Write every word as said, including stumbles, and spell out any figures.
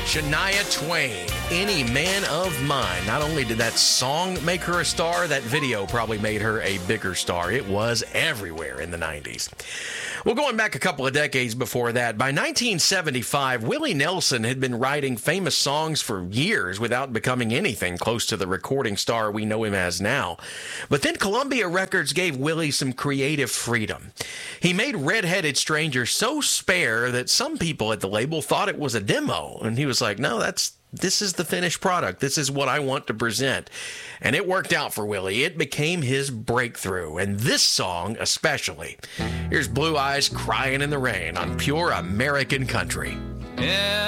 Shania Twain, Any Man of Mine. Not only did that song make her a star, that video probably made her a bigger star. It was everywhere in the nineties. Well, going back a couple of decades before that, by nineteen seventy-five, Willie Nelson had been writing famous songs for years without becoming anything close to the recording star we know him as now. But then Columbia Records gave Willie some creative freedom. He made Red-Headed Stranger so spare that some people at the label thought it was a demo, and he was like, no, that's this is the finished product. This is what I want to present. And it worked out for Willie. It became his breakthrough, and this song especially. Here's Blue Eyes Crying in the Rain on Pure American Country. Yeah.